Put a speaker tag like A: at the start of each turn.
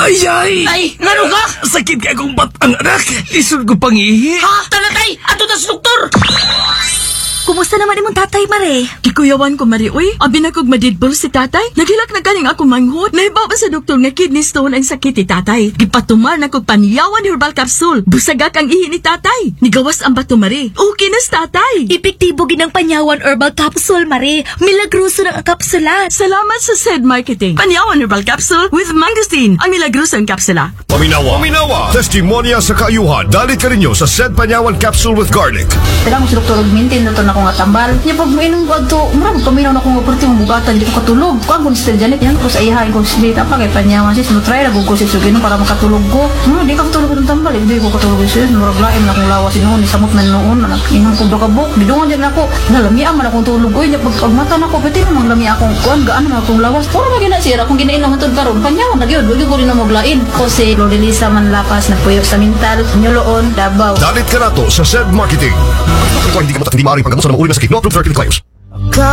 A: Ay!
B: Tay, ngano ka?
A: Sakit ka akong batang anak. Lisod ko pangihi.
B: Ha? Tala tay, ato ta sa doktor.
C: Kumusta naman imong tatay, Mare?
D: Kikuyawan ko, Mari, uy. Abi na kog madidbol si tatay. Nagilak na kaning ako manghot. Nahibaw pa sa doktor nga kidney stone ang sakit ni tatay. Gipatuman na kog panyawan herbal capsule. Busagak ang ihi ni tatay. Nigawas ang bato, Mari. Okay na si tatay.
C: Epektibo ginang panyawan herbal capsule, Mare. Milagroso ng kapsula.
D: Salamat sa SED Marketing. Panyawan herbal capsule with mangosteen. Ang milagrosang kapsula.
E: Paminawa. Testimonya sa kaayuhan. Dalit ka ninyo sa SED Panyawan Capsule with Garlic.
F: Kailangan mo si Dr. Mintin na ito na akong atambal. Niya pag mainong ko ito, marami paminaw na akong operti mong bugatan, hindi ko katulog. Kuhaan ko ni Sister Janet, yan ko sa ihain ko si Dita pa, kay panyawan sis, no try na ko si Sugino para makatulog ko. Di ka katulog itong tambal, hindi ko katulog sis, nuraglaim na akong lawas noon, isamot man noon, inang ko dokabok, bidungan din ako, nalamiang man akong tulog ko, niya pag mata na ko, pati namang lami akong kuhaan, gaan naman akong lawas. Puro maginasira, kung ginainom itong karoon, panyawan na yun, huwag ko rin na maglain. Ko si Lolilisa Manlapas, nagpuyok sa mental, Nyoloon, Davao.
E: Dalit ka na to sa SED Marketing. Kung hindi ka hindi maaaring panggamot sa mga uri na sakit, no approved for clinical trials.